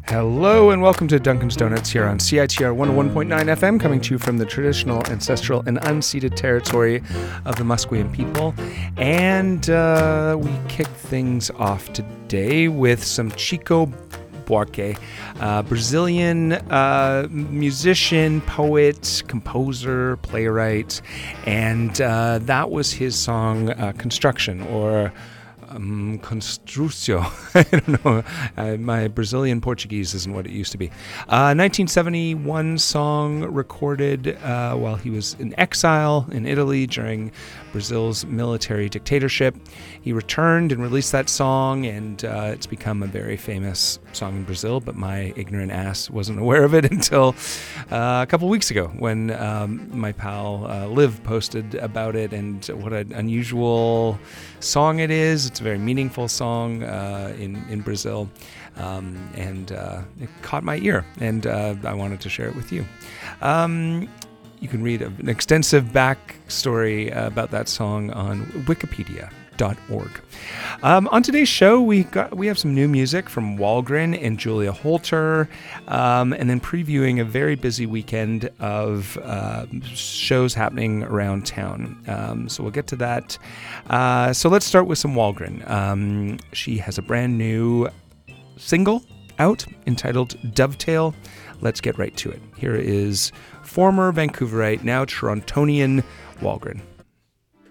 Hello and welcome to Duncan's Donuts here on CITR 101.9 FM, coming to you from the traditional, ancestral, and unceded territory of the Musqueam people. And we kick things off today with some Chico Buarque, Brazilian musician, poet, composer, playwright, and that was his song Construction, or Construcio. I don't know. My Brazilian Portuguese isn't what it used to be. 1971 song recorded while he was in exile in Italy during Brazil's military dictatorship. He returned and released that song, and it's become a very famous song in Brazil, but my ignorant ass wasn't aware of it until a couple weeks ago when my pal Liv posted about it, and what an unusual song it is. It's a very meaningful song in Brazil, and it caught my ear, and I wanted to share it with you. You can read an extensive backstory about that song on wikipedia.org. On today's show, we have some new music from Wahlgren and Julia Holter, and then previewing a very busy weekend of shows happening around town. So we'll get to that. So let's start with some Wahlgren. She has a brand new single out entitled Dovetail. Let's get right to it. Here is former Vancouverite, now Torontonian, Wahlgren.